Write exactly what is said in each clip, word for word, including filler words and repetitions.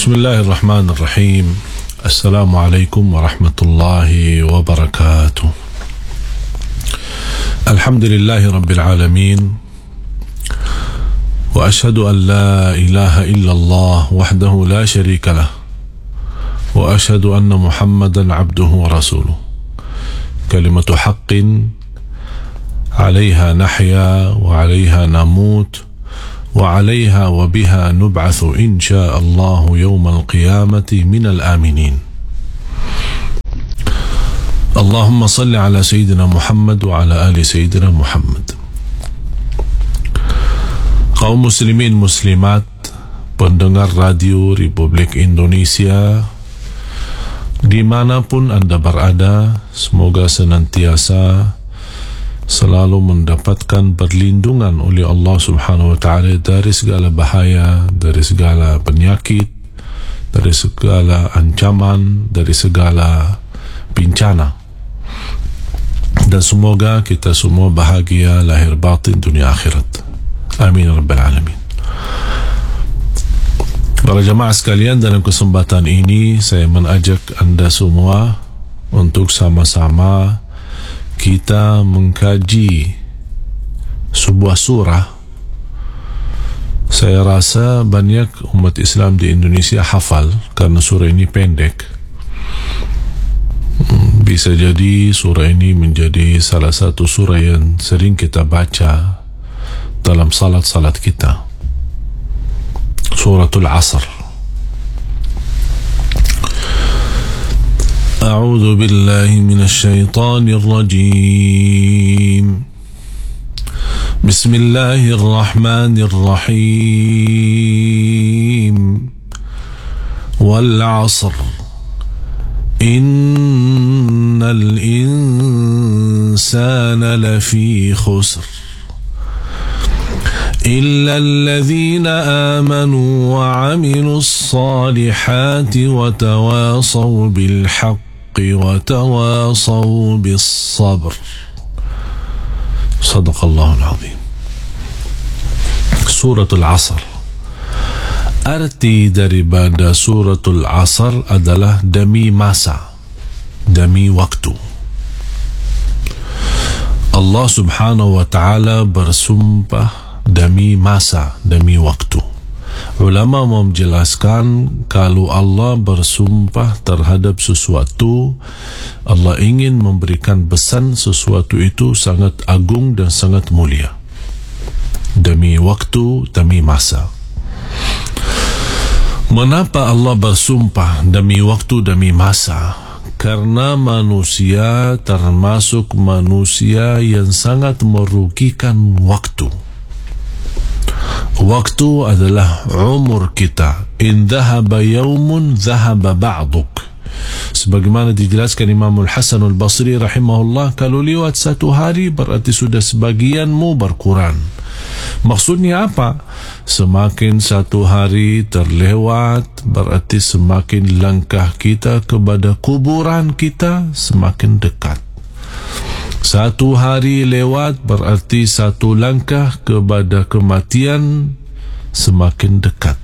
Bismillahirrahmanirrahim. Assalamualaikum warahmatullahi wabarakatuh. Alhamdulillahi rabbil alamin. Wa ashhadu an la ilaha illallah wahdahu la sharika lah. Wa ashhadu anna Muhammadan abduhu wa rasuluh. Kalimatu haqqin 'alayha nahya wa 'alayha namut. وعليها وبها نبعث إن شاء الله يوم القيامة من الآمنين. اللهم صل على سيدنا محمد وعلى آل سيدنا محمد. Kaum muslimin muslimat, pendengar radio Republik Indonesia dimanapun Anda berada, semoga senantiasa selalu mendapatkan perlindungan oleh Allah Subhanahu wa Ta'ala dari segala bahaya, dari segala penyakit, dari segala ancaman, dari segala bencana, dan semoga kita semua bahagia lahir batin dunia akhirat. Amin Rabbal Alamin. Para jamaah sekalian, dalam kesempatan ini saya mengajak anda semua untuk sama-sama kita mengkaji sebuah surah. Saya rasa banyak umat Islam di Indonesia hafal karena surah ini pendek. Bisa jadi surah ini menjadi salah satu surah yang sering kita baca dalam salat-salat kita. Suratul Asr. أعوذ بالله من الشيطان الرجيم. بسم الله الرحمن الرحيم. والعصر إن الإنسان لفي خسر إلا الذين آمنوا وعملوا الصالحات وتواصوا بالحق وتواصوا بالصبر. صدق الله العظيم. Suratul Asr. Arti daripada Suratul Asr adalah demi masa, demi waktu. Allah Subhanahu wa Ta'ala bersumpah demi masa, demi waktu. Ulama menjelaskan kalau Allah bersumpah terhadap sesuatu, Allah ingin memberikan pesan sesuatu itu sangat agung dan sangat mulia. Demi waktu, demi masa. Mengapa Allah bersumpah demi waktu, demi masa? Karena manusia termasuk manusia yang sangat merugikan waktu. Waktu adalah umur kita. In dhahaba yawmun dhahaba ba'duk. Sebagaimana dijelaskan Imam Al-Hasan Al-Basri rahimahullah, kalau lewat satu hari berarti sudah sebagianmu berkurang. Maksudnya apa? Semakin satu hari terlewat berarti semakin langkah kita kepada kuburan kita semakin dekat. Satu hari lewat berarti satu langkah kepada kematian semakin dekat.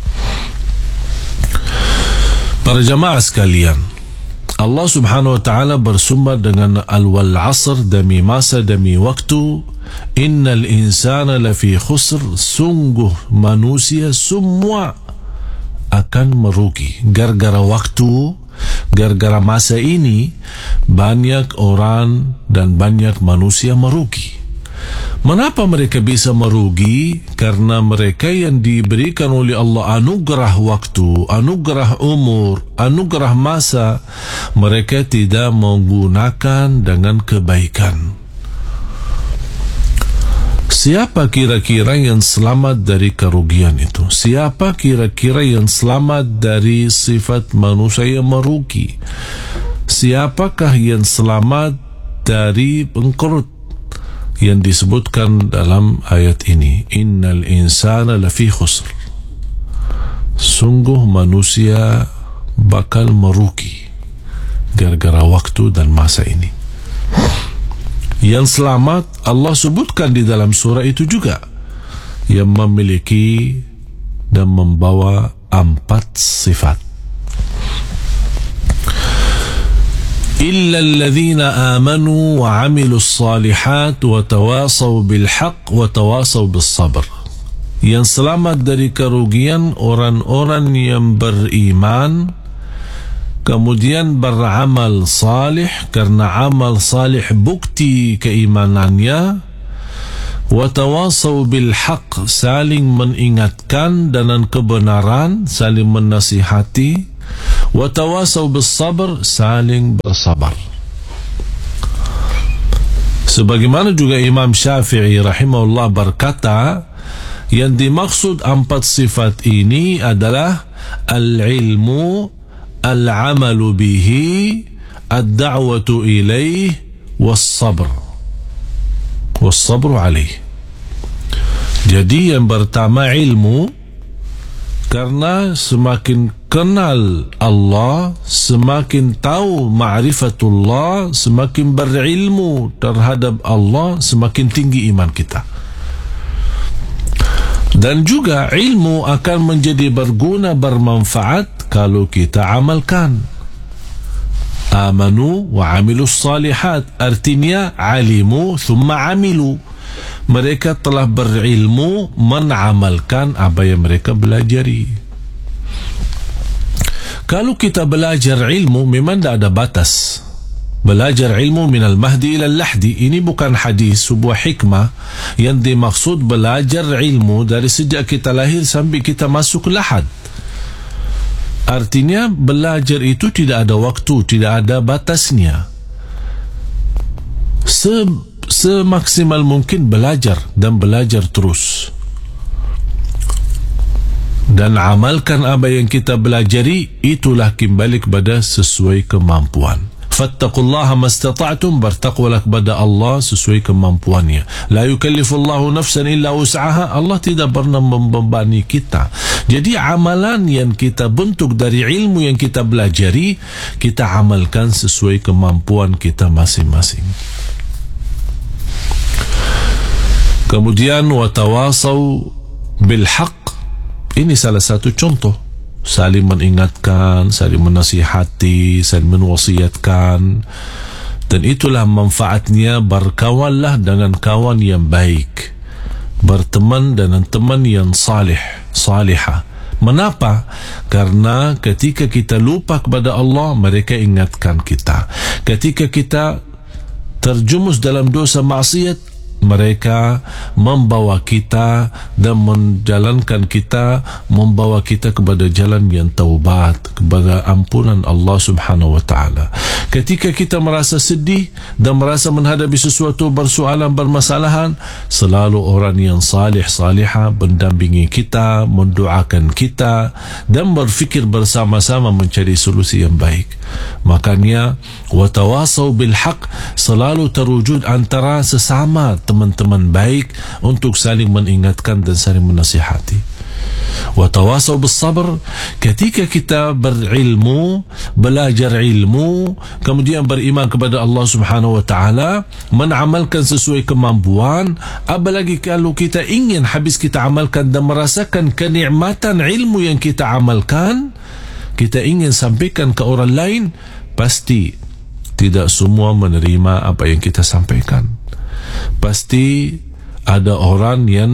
Para jamaah sekalian, Allah Subhanahu wa Ta'ala bersumpah dengan al-wal asr, demi masa, demi waktu. Innal insana lafi khusr, sungguh manusia semua akan merugi gara-gara waktu. Gara-gara masa ini banyak orang dan banyak manusia merugi. Mengapa mereka bisa merugi? Karena mereka yang diberikan oleh Allah anugerah waktu, anugerah umur, anugerah masa, mereka tidak menggunakan dengan kebaikan. Siapa kira-kira yang selamat dari kerugian itu? Siapa kira-kira yang selamat dari sifat manusia yang merugi? Siapakah yang selamat dari bangkrut yang disebutkan dalam ayat ini? Innal insana lafi khusr. Sungguh manusia bakal merugi gara-gara waktu dan masa ini. Yang selamat Allah sebutkan di dalam surah itu juga, yang memiliki dan membawa empat sifat. Illa alladhina amanu wa amilus salihat wa tawasaw bil haqq wa tawasaw bis sabr. Yang selamat dari kerugian orang-orang yang beriman kemudian beramal salih, karena amal salih bukti keimanannya. Wa tawasaw bil haqq, saling mengingatkan dengan kebenaran, saling menasihati. Wa tawasaw bis sabr, saling bersabar. Sebagaimana juga Imam Syafi'i rahimahullah berkata, yang dimaksud empat sifat ini adalah al-ilmu, al-amalu bihi, ad-da'watu ilaih, was-sabr was-sabru alaih. Jadi yang pertama ilmu, karena semakin kenal Allah, semakin tahu ma'rifatullah, semakin berilmu terhadap Allah, semakin tinggi iman kita. Dan juga ilmu akan menjadi berguna, bermanfaat kalau kita amalkan. Amanu wa amilus salihat, artinya alimu thumma amilu. Mereka telah berilmu, menamalkan apa yang mereka belajari. Kalau kita belajar ilmu, memang tidak ada batas. Belajar ilmu minal mahdi ilal lahdi, ini bukan hadis, sebuah hikmah yang dimaksud belajar ilmu dari sejak kita lahir sampai kita masuk lahad. Artinya belajar itu tidak ada waktu, tidak ada batasnya. Se semaksimal mungkin belajar dan belajar terus. Dan amalkan apa yang kita belajari, itulah kembali kepada sesuai kemampuan. Fattaqullaha mastata'tum, bertakwalah kepada Allah sesuai kemampuannya. La yukallifullahu nafsan illa wus'aha, Allah tidak pernah membebani kita. Jadi amalan yang kita bentuk dari ilmu yang kita belajari, kita amalkan sesuai kemampuan kita masing-masing. Kemudian watawasaw bil haqq, ini salah satu contoh. Saling mengingatkan, saling menasihati, saling menwasiatkan. Dan itulah manfaatnya, berkawanlah dengan kawan yang baik, berteman dengan teman yang salih, salihah. Mengapa? Karena ketika kita lupa kepada Allah, mereka ingatkan kita. Ketika kita terjumus dalam dosa maksiat, mereka membawa kita dan menjalankan kita, membawa kita kepada jalan yang taubat, kepada ampunan Allah subhanahu wa ta'ala. Ketika kita merasa sedih dan merasa menghadapi sesuatu persoalan, bermasalahan, selalu orang yang salih salihah mendampingi kita, mendoakan kita dan berfikir bersama-sama mencari solusi yang baik. Makanya watawasaw bil haq selalu terwujud antara sesama teman-teman baik untuk saling mengingatkan dan saling menasihati. Watawasaw bis sabr, ketika kita berilmu, belajar ilmu, kemudian beriman kepada Allah subhanahu wa ta'ala, menamalkan sesuai kemampuan. Apalagi kalau kita ingin habis kita amalkan dan merasakan kenikmatan ilmu yang kita amalkan, kita ingin sampaikan ke orang lain, pasti tidak semua menerima apa yang kita sampaikan. Pasti ada orang yang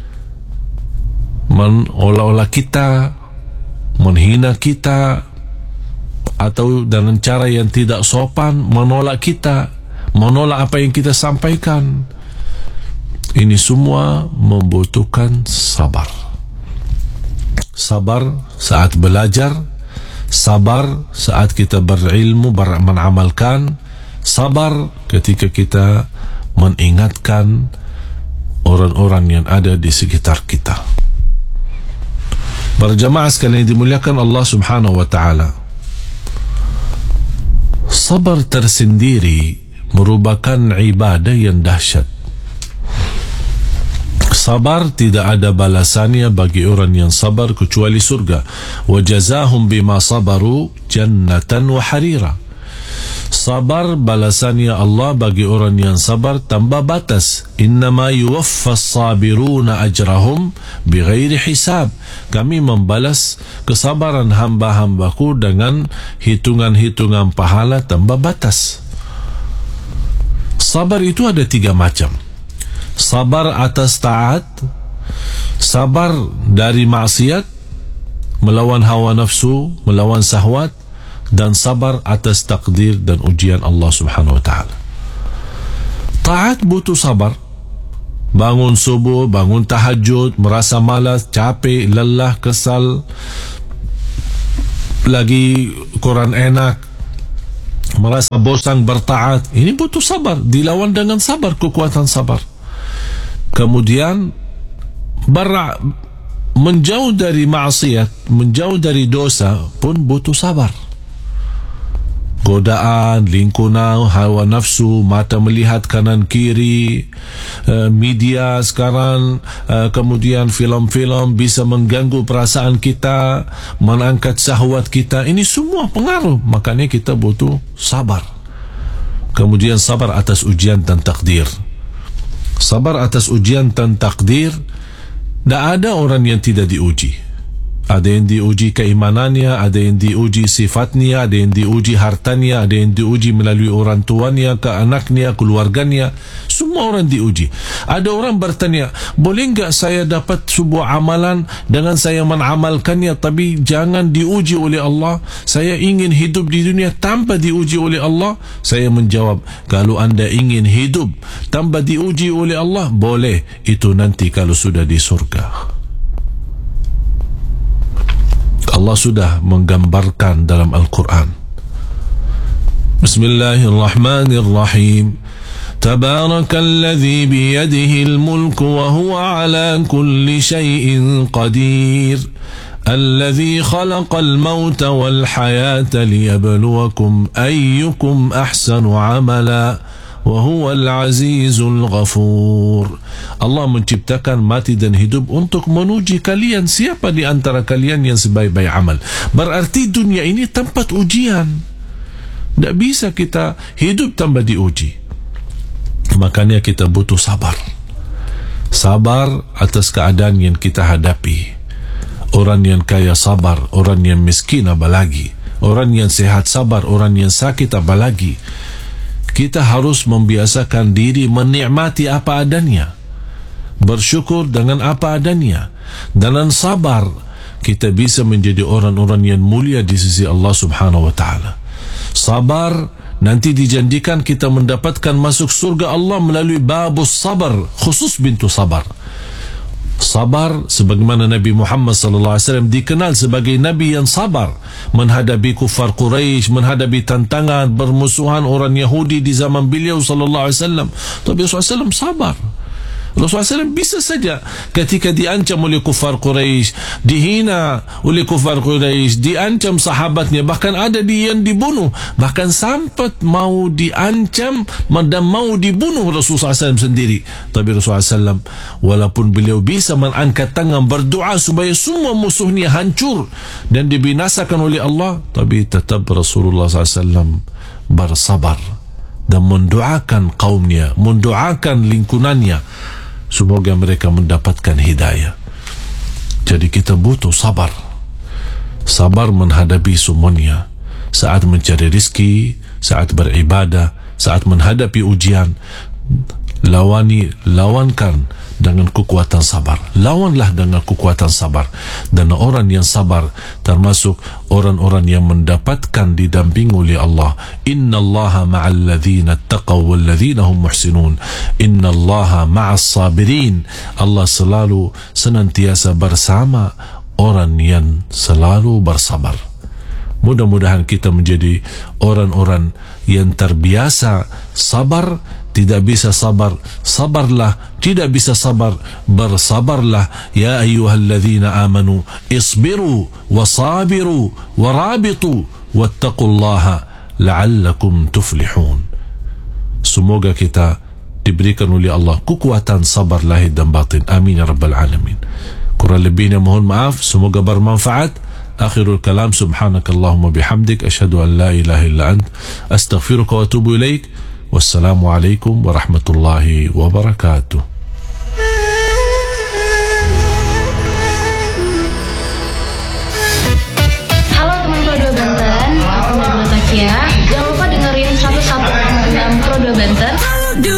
mengolah-olah kita, menghina kita, atau dengan cara yang tidak sopan menolak kita, menolak apa yang kita sampaikan. Ini semua membutuhkan sabar. Sabar saat belajar, sabar saat kita berilmu, beramalkan, sabar ketika kita mengingatkan orang-orang yang ada di sekitar kita. Para jamaah sekalian yang dimuliakan Allah subhanahu wa ta'ala, sabar tersendiri merupakan ibadah yang dahsyat. Sabar tidak ada balasannya bagi orang yang sabar kecuali surga. Wa jazahum bima sabaru jannatan wa harira. Sabar balasannya Allah bagi orang yang sabar tanpa batas. Innama yuwaffas sabiruna ajrahum bighairi hisab. Kami membalas kesabaran hamba-hambaku dengan hitungan-hitungan pahala tanpa batas. Sabar itu ada tiga macam. Sabar atas taat, sabar dari maksiat, melawan hawa nafsu, melawan syahwat, dan sabar atas takdir dan ujian Allah Subhanahu wa ta'ala. Taat butuh sabar. Bangun subuh, bangun tahajud, merasa malas, capek, lelah, kesal, lagi kurang enak, merasa bosan bertaat. Ini butuh sabar. Dilawan dengan sabar, kekuatan sabar. Kemudian ber- menjauh dari maksiat, menjauh dari dosa pun butuh sabar. Godaan, lingkungan, hawa nafsu, mata melihat kanan kiri, media sekarang, kemudian filem-filem bisa mengganggu perasaan kita, mengangkat syahwat kita. Ini semua pengaruh. Makanya kita butuh sabar. Kemudian sabar atas ujian dan takdir. Sabar atas ujian dan takdir. Tak ada orang yang tidak diuji. Ada yang diuji keimanannya, ada yang diuji sifatnya, ada yang diuji hartanya, ada yang diuji melalui orang tuanya, ke anaknya, keluarganya. Semua orang diuji. Ada orang bertanya, boleh enggak saya dapat sebuah amalan dengan saya menamalkannya, tapi jangan diuji oleh Allah? Saya ingin hidup di dunia tanpa diuji oleh Allah. Saya menjawab, kalau anda ingin hidup tanpa diuji oleh Allah, boleh. Itu nanti kalau sudah di surga. Allah sudah menggambarkan dalam Al-Quran. Bismillahirrahmanirrahim. Tabarakalladzi biyadihi al-mulku wa huwa ala kulli shay'in qadir. Alladzi khalaqal mauta wal hayata liyabluwakum ayyukum ahsanu amala. وهو العزيز الغفور. Allah menciptakan mati dan hidup untuk menuji kalian, siapa di antara kalian yang sebaik-baik amal. Berarti dunia ini tempat ujian. Tak bisa kita hidup tanpa diuji. Makanya kita butuh sabar. Sabar atas keadaan yang kita hadapi. Orang yang kaya sabar, orang yang miskin apalagi. Orang yang sehat sabar, orang yang sakit apalagi. Kita harus membiasakan diri menikmati apa adanya, bersyukur dengan apa adanya. Dengan sabar kita bisa menjadi orang-orang yang mulia di sisi Allah Subhanahu wa ta'ala. Sabar nanti dijanjikan kita mendapatkan masuk surga Allah melalui babus sabar, khusus bintu sabar. Sabar sebagaimana Nabi Muhammad sallallahu alaihi wasallam dikenal sebagai Nabi yang sabar menghadapi kufar Quraisy, menghadapi tantangan bermusuhan orang Yahudi di zaman beliau sallallahu alaihi wasallam. Tapi Rasulullah sallallahu alaihi wasallam sabar. Rasulullah sallallahu alaihi wasallam bisa saja ketika diancam oleh kufar Quraisy, dihina oleh kufar Quraisy, diancam sahabatnya, bahkan ada dia yang dibunuh, bahkan sampai mau diancam dan mau dibunuh Rasulullah sallallahu alaihi wasallam sendiri. Tapi Rasulullah sallallahu alaihi wasallam walaupun beliau bisa mengangkat tangan berdoa supaya semua musuhnya hancur dan dibinasakan oleh Allah, tapi tetap Rasulullah sallallahu alaihi wasallam bersabar dan mendoakan kaumnya, mendoakan lingkungannya, semoga mereka mendapatkan hidayah. Jadi kita butuh sabar. Sabar menghadapi semuanya. Saat mencari rizki, saat beribadah, saat menghadapi ujian, lawani, lawankan dengan kekuatan sabar. Lawanlah dengan kekuatan sabar. Dan orang yang sabar termasuk orang-orang yang mendapatkan didampingi oleh Allah. Inna Allaha ma'al ladhina taqaw wal ladhina hum muhsinun. Inna Allaha ma'as sabirin. Allah selalu senantiasa bersama orang yang selalu bersabar. Mudah-mudahan kita menjadi orang-orang yang terbiasa sabar. Tidak bisa sabar, sabarlah. Tidak bisa sabar, bersabarlah. Ya ayyuhalladzina amanu isbiru wasabiru warabitu wattaqullaha la'allakum tuflihun. Semoga kita diberikan oleh Allah kekuatan sabar lahir dan batin. Amin ya rabbal alamin. Kurang lebihnya mohon maaf. Semoga bermanfaat. Akhirul kalam, subhanakallahumma bihamdik, asyhadu an la ilaha illa ant, astaghfiruka wa atubu ilaik. Wassalamualaikum warahmatullahi wabarakatuh.